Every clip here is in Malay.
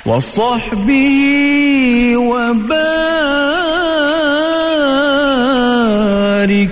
وصحبه وبارك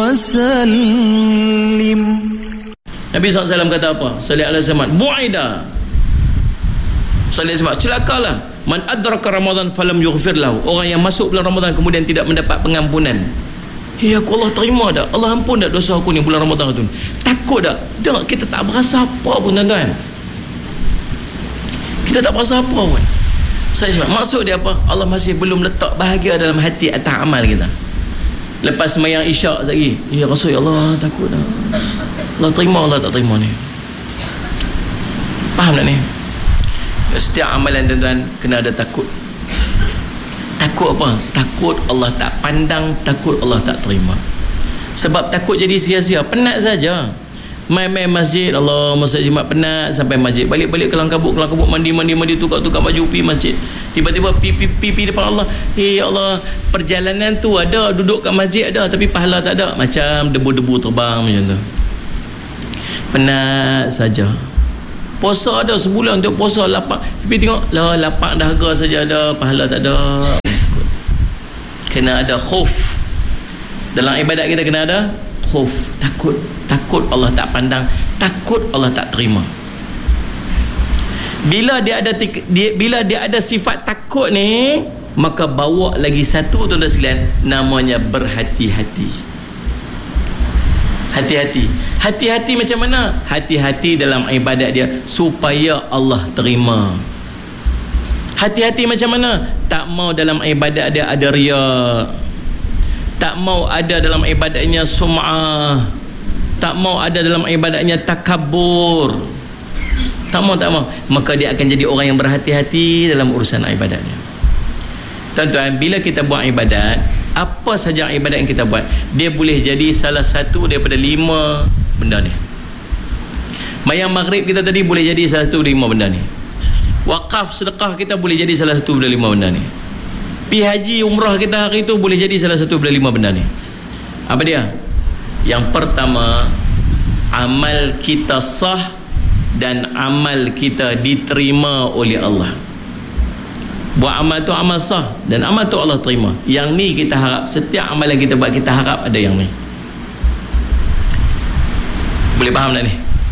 وسلم. Nabi SAW kata apa? Sallallahu alaihi wasallam, bu'ida. Sallallahu alaihi wasallam, celakalah man adraka Ramadan falam yughfir lahu. Orang yang masuk bulan Ramadan kemudian tidak mendapat pengampunan. Ya aku, Allah terima dah, Allah ampun dah dosa aku ni bulan Ramadan tu. Takut dah. Dah kita tak berasa apa pun tuan-tuan. Kita tak berasa apa pun. Saya cakap, maksud dia apa? Allah masih belum letak bahagia dalam hati atas amal kita. Lepas sembahyang isyak lagi, ya Rasul, ya Allah takut dah. Allah terima, Allah tak terima ni. Faham tak ni? Setiap amalan tuan-tuan kena ada takut. Takut apa? Takut Allah tak pandang, takut Allah tak terima. Sebab takut jadi sia-sia, penat saja. Main-main masjid, Allah masa Jumaat penat sampai masjid, balik-balik kelang kabut mandi tukar-tukar baju pergi masjid, tiba-tiba pi depan Allah. Ya Allah, perjalanan tu ada, duduk kat masjid ada, tapi pahala tak ada, macam debu-debu terbang macam tu. Penat saja. Puasa ada sebulan untuk puasa lapak, tapi tengok lah lapak dahaga saja ada, pahala tak ada. Kena ada khauf dalam ibadat kita, kena ada khauf, takut Allah tak pandang, takut Allah tak terima. Bila dia ada sifat takut ni, maka bawa lagi satu tuan-tuan sekalian, namanya berhati-hati. Hati-hati macam mana? Hati-hati dalam ibadat dia supaya Allah terima. Hati-hati macam mana? Tak mau dalam ibadat dia ada riya, tak mau ada dalam ibadatnya sum'ah, tak mau ada dalam ibadatnya takabur, tak mau. Maka dia akan jadi orang yang berhati-hati dalam urusan ibadatnya. Tuan-tuan, bila kita buat ibadat, apa saja ibadat yang kita buat, dia boleh jadi salah satu daripada 5 benda ni. Mayang maghrib kita tadi boleh jadi salah satu 5 benda ni. Wakaf sedekah kita boleh jadi salah satu daripada 5 benda ni. Pi haji umrah kita hari tu boleh jadi salah satu daripada 5 benda ni. Apa dia? Yang pertama, amal kita sah dan amal kita diterima oleh Allah. Buat amal tu amal sah dan amal tu Allah terima. Yang ni kita harap, setiap amal yang kita buat kita harap ada yang ni. Boleh faham tak ni?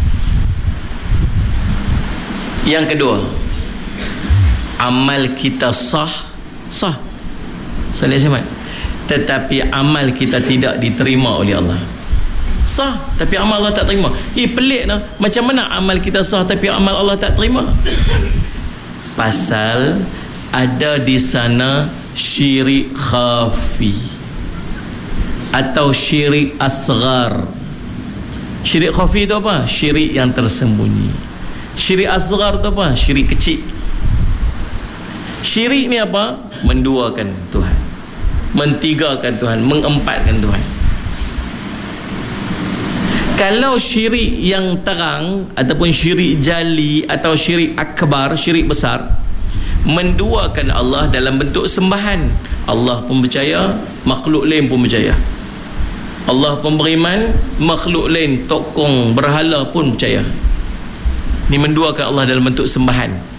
Yang kedua, amal kita sah Salih Ahmad, tetapi amal kita tidak diterima oleh Allah. Sah tapi amal Allah tak terima. Pelik lah, macam mana amal kita sah tapi amal Allah tak terima? Pasal ada di sana syirik khafi atau syirik asghar. Syirik khafi itu apa? Syirik yang tersembunyi. Syirik asghar itu apa? Syirik kecil. Syirik ni apa? Menduakan Tuhan, mentigakan Tuhan, mengempatkan Tuhan. Kalau syirik yang terang ataupun syirik jali atau syirik akbar, syirik besar, menduakan Allah dalam bentuk sembahan. Allah pun percaya, makhluk lain pun percaya. Allah pun beriman, makhluk lain, tokong, berhala pun percaya. Ni menduakan Allah dalam bentuk sembahan.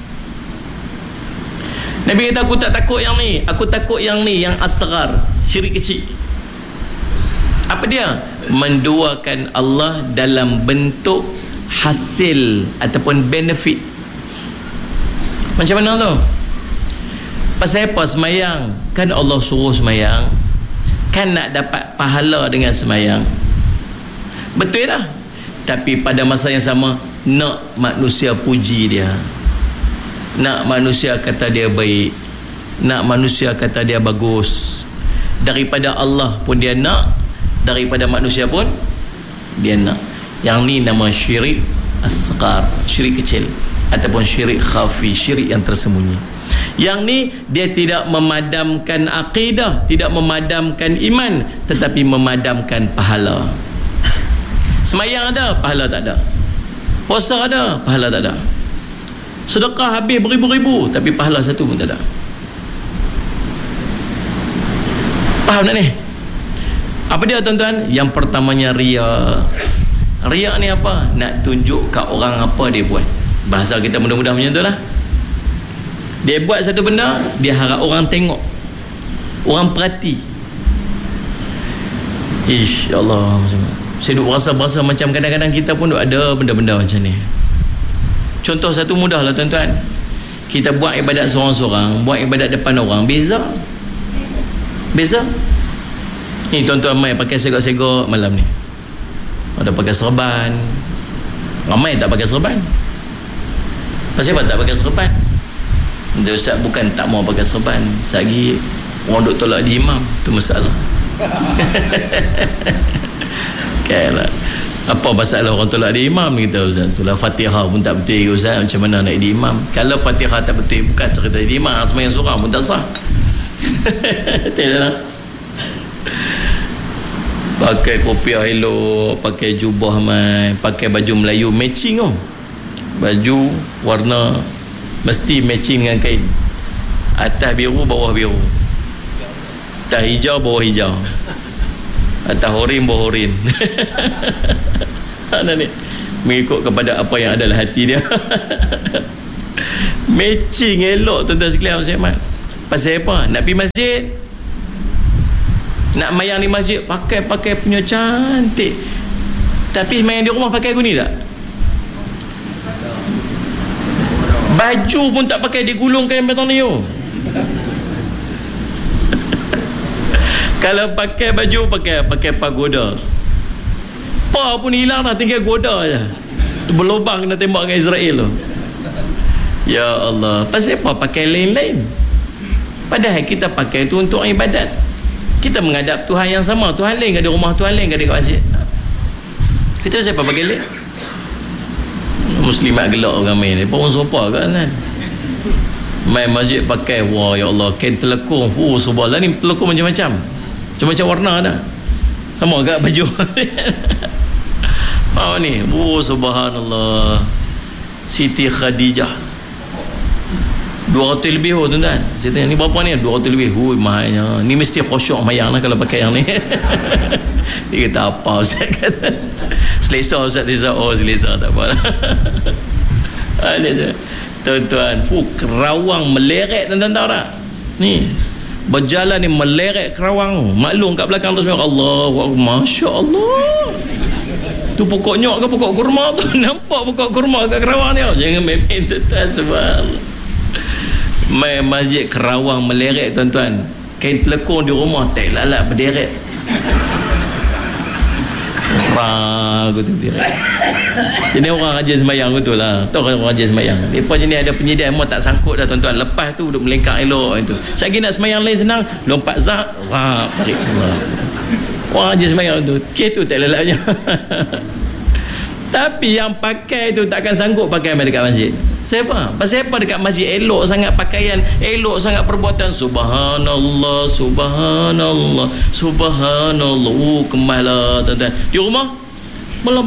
Nabi kata, aku tak takut yang ni, aku takut yang ni, yang asghar, syirik kecil. Apa dia? Menduakan Allah dalam bentuk hasil ataupun benefit. Macam mana tu? Pasal apa semayang? Kan Allah suruh semayang, kan nak dapat pahala dengan semayang. Betul dah. Tapi pada masa yang sama, nak manusia puji dia, nak manusia kata dia baik, nak manusia kata dia bagus. Daripada Allah pun dia nak, daripada manusia pun dia nak. Yang ni nama syirik asghar, syirik kecil ataupun syirik khafi, syirik yang tersembunyi. Yang ni dia tidak memadamkan akidah, tidak memadamkan iman, tetapi memadamkan pahala. Semayang ada, pahala tak ada. Puasa ada, pahala tak ada. Sedekah habis beribu-ribu, tapi pahala satu pun tak ada. Faham tak ni? Apa dia tuan-tuan? Yang pertamanya riya. Riya ni apa? Nak tunjuk kat orang apa dia buat. Bahasa kita mudah-mudah macam tu lah. Dia buat satu benda, dia harap orang tengok, orang perhati. Allah, saya duk rasa macam kadang-kadang kita pun duk ada benda-benda macam ni. Contoh satu mudah lah tuan-tuan, kita buat ibadat seorang-seorang, buat ibadat depan orang, beza. Ni tuan-tuan mai pakai segak-segak malam ni, ada pakai serban, ramai tak pakai serban. Pasal apa tak pakai serban? Dia Ustaz bukan tak mau pakai serban, lagi orang duk tolak di imam, tu masalah. Kailah, apa masalah orang tolak di imam kita Ustaz? Itulah Fatihah pun tak betul Ustaz, macam mana nak di imam? Kalau Fatihah tak betul, bukan cerita di imam, sembahyang seorang pun tak sah. Tidaklah. Pakai kopiah elok, pakai jubah mai, pakai baju Melayu matching oh. Baju warna mesti matching dengan kain. Atas biru, bawah biru. Atas hijau, bawah hijau. Atas oren, bawah oren. Mana ni? Mengikut kepada apa yang ada dalam hati dia. Matching elok tuan-tuan sekalian Ustaz Mat. Pasal apa? Nak pergi masjid, nak mayang di masjid, pakai punya cantik, tapi mayang di rumah pakai guni tak? Baju pun tak pakai, digulung kain betong ni. Kalau pakai baju, pakai pagoda, pa pun hilang dah, tinggal goda je, tu berlubang kena tembak dengan Israel tu. Ya Allah, pasal apa pakai lain-lain? Padahal kita pakai tu untuk ibadat. Kita menghadap Tuhan yang sama. Tuhan lain kat di rumah, Tuhan lain kat di masjid. Kita siapa pakai lain? Muslimat gelak ramai ni, pun sopa kan. Main masjid pakai, wah ya Allah, kain telekung. Subhanallah, ni telekung macam-macam warna dah. Sama agak baju. Ni, subhanallah. Siti Khadijah 200 lebih tuan-tuan. Saya tanya, ni berapa ni? 200 lebih. Mahalnya. Ni mesti khusyuk mayang lah kalau pakai yang ni. Dia kata apa Ustaz kata? Selesa Ustaz. Selesa tak apa lah. Tuan-tuan, kerawang meleret tuan-tuan tahu tak? Ni berjalan ni meleret kerawang. Maklum kat belakang tu semua Allah, Masya Allah. Tu pokok nyok ke pokok kurma tu? Nampak pokok kurma kat kerawang ni. Jangan main-main tuan-tuan, subhanallah. Mai masjid kerawang meleret tuan-tuan, kain telekung di rumah tak lalat berderet. Aku tu berderet. Jadi orang rajin sembahyang betul lah. Tahu orang rajin sembahyang. Depa jenis ada penyediaan memang tak sangkut dah tuan-tuan. Lepas tu duduk melengkak elok itu. Sekali nak sembahyang lain senang, lompat zak, tarik. Orang rajin sembahyang tu, kes tu tak lalatnya. Tapi yang pakai tu takkan sanggup pakai dekat masjid. Siapa? Pasal apa dekat masjid elok sangat pakaian, elok sangat perbuatan. Subhanallah, subhanallah, subhanallah. Kemal tuan-tuan. Di rumah belah.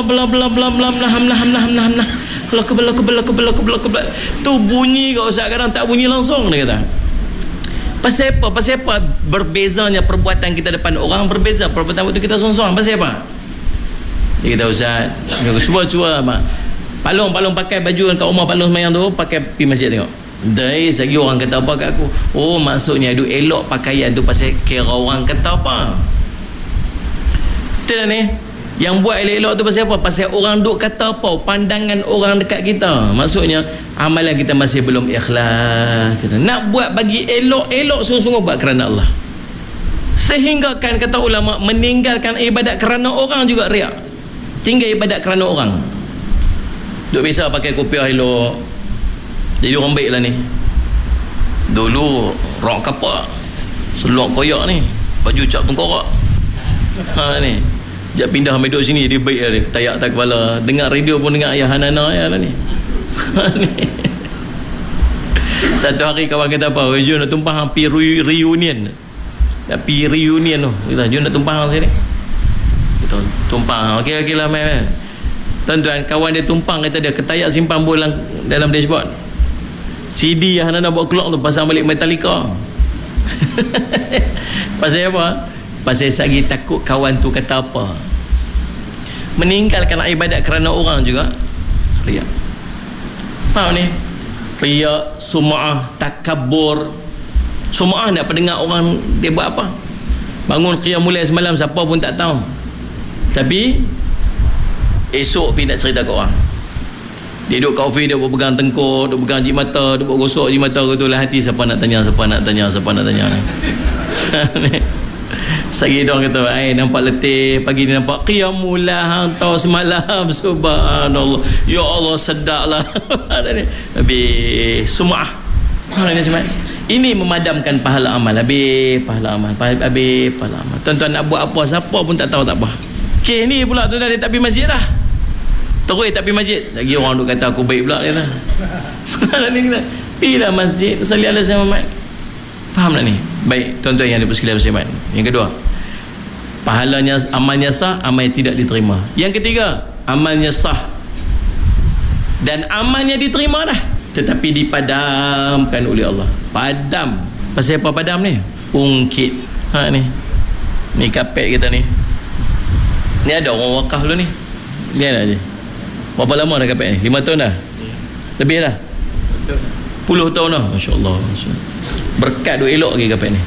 Tu bunyi kau Ustaz, kadang tak bunyi langsung dia kata. Pasal apa? Berbezanya perbuatan kita depan orang, berbeza perbuatan waktu kita seorang-seorang. Pasal apa? Dia kata Ustaz, cuba Palung pakai baju kat rumah, palung semayang tu pakai pergi masjid tengok. Dari segi orang kata apa kat aku. Maksudnya duk elok pakaian tu pasal kira orang kata apa. Betul tak ni? Yang buat elok-elok tu pasal apa? Pasal orang duk kata apa, pandangan orang dekat kita. Maksudnya amalan kita masih belum ikhlas. Kita nak buat bagi elok sungguh-sungguh buat kerana Allah. Sehingga kan kata ulama, meninggalkan ibadat kerana orang juga riak. Tinggal ibadat kerana orang. Duk biasa pakai kopiah elok, jadi orang baik lah ni. Dulu rok kapak, selok koyak ni, baju cap tengkorak. Ni sejak pindah ambil duduk sini jadi baik lah ni. Tayak tak kepala, dengar radio pun dengar ayah Hanana ya lah ni. Ni satu hari kawan kata apa, jom nak tumpang pergi reunion. Nak pergi reunion tu, kita jom nak tumpang sini. Kita tumpang, okey lah mai. Tuan-tuan, kawan dia tumpang, kata dia ketayak simpan bola dalam dashboard. CD yang nak bawa keluar tu pasang balik Metallica. Pasal apa? Pasal sagi takut kawan tu kata apa. Meninggalkan ibadat kerana orang juga riak. Faham ni? riak, sum'ah, takabur. Sum'ah nak pendengar orang dia buat apa. Bangun qiyamul lail semalam siapa pun tak tahu, tapi esok pergi nak cerita ke orang. Dia duduk kat office, dia buat pegang tengkuk, duduk pegang jik mata, duduk gosok jik mata, ketulah hati, siapa nak tanya Sagi dia kata, nampak letih pagi ni, nampak qiyamul lail hantar semalam, subhanallah, ya Allah sedaklah. Habis sum'ah. Ini memadamkan pahala amal. Habis pahala amal. Tuan-tuan nak buat apa, siapa pun tak tahu, tak apa. Okey, ni pula tuan-tuan dia tak pergi masjid dah. Terus tak pergi masjid. Lagi orang duk kata aku baik pula kata. Pergilah masjid, salli ala Sayyidina Muhammad. Faham tak ni? Baik, tuan-tuan yang dipersekalian bersama. Yang kedua, pahalanya amalnya sah, amal tidak diterima. Yang ketiga, amalnya sah dan amalnya diterima dah, tetapi dipadamkan oleh Allah. Padam. Pasal apa padam ni? Ungkit. Ni kapet kita ni. Ni ada orang wakaf dulu ni. Lihat aja. Berapa lama dah kapet ni? 5 tahun dah? Lebih dah? 10 tahun dah. Masya-Allah. Berkat duk elok lagi kapet ni.